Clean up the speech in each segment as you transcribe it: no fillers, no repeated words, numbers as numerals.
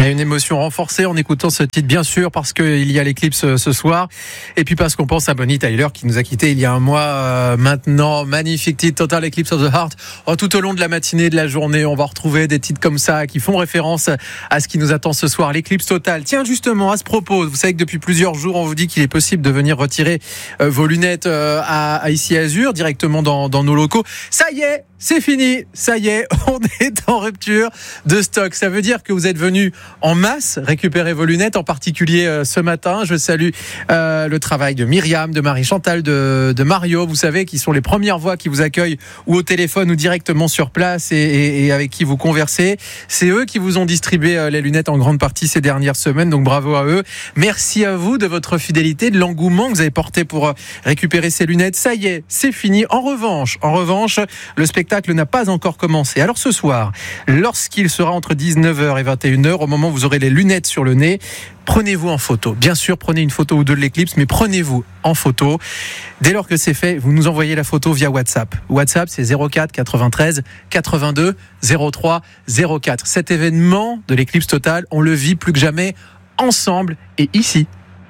Il y a une émotion renforcée en écoutant ce titre, bien sûr, parce qu'il y a l'éclipse ce soir. Et puis parce qu'on pense à Bonnie Tyler qui nous a quittés il y a un mois maintenant. Magnifique titre, Total Eclipse of the Heart. Tout au long de la matinée, de la journée, on va retrouver des titres comme ça qui font référence à ce qui nous attend ce soir, l'éclipse totale. Tiens, justement, à ce propos, vous savez que depuis plusieurs jours, on vous dit qu'il est possible de venir retirer vos lunettes à ici Azur, directement dans nos locaux. Ça y est, c'est fini, ça y est, on est en rupture de stock. Ça veut dire que vous êtes venus en masse récupérer vos lunettes, en particulier ce matin. Je salue le travail de Myriam, de Marie-Chantal, de Mario, vous savez, qui sont les premières voix qui vous accueillent ou au téléphone ou directement sur place et avec qui vous conversez. C'est eux qui vous ont distribué les lunettes en grande partie ces dernières semaines, donc bravo à eux. Merci à vous de votre fidélité, de l'engouement que vous avez porté pour récupérer ces lunettes. Ça y est, c'est fini. En revanche, le spectacle n'a pas encore commencé. Alors ce soir, lorsqu'il sera entre 19h et 21h, au moment où vous aurez les lunettes sur le nez, prenez-vous en photo. Bien sûr, prenez une photo ou deux de l'éclipse, mais prenez-vous en photo. Dès lors que c'est fait, vous nous envoyez la photo via WhatsApp. WhatsApp, c'est 04 93 82 03 04. Cet événement de l'éclipse totale, on le vit plus que jamais ensemble et ici.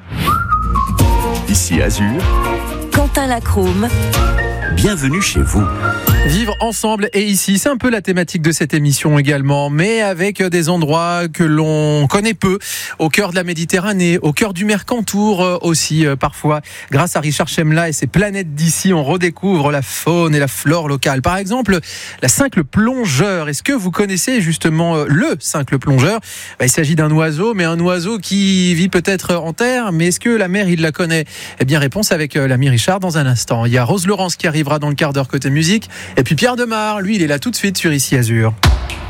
Ici Azur. Quentin Lacrome. Bienvenue chez vous. Vivre ensemble et ici, c'est un peu la thématique de cette émission également, mais avec des endroits que l'on connaît peu, au cœur de la Méditerranée, au cœur du Mercantour aussi parfois. Grâce à Richard Chemla et ses planètes d'ici, on redécouvre la faune et la flore locale. Par exemple, la cincle plongeur. Est-ce que vous connaissez justement le cincle plongeur ? Il s'agit d'un oiseau, mais un oiseau qui vit peut-être en terre, mais est-ce que la mer, il la connaît ? Eh bien, réponse avec l'ami Richard dans un instant. Il y a Rose Laurence qui arrivera dans le quart d'heure côté musique. Et puis Pierre Demar, lui, il est là tout de suite sur Ici Azur.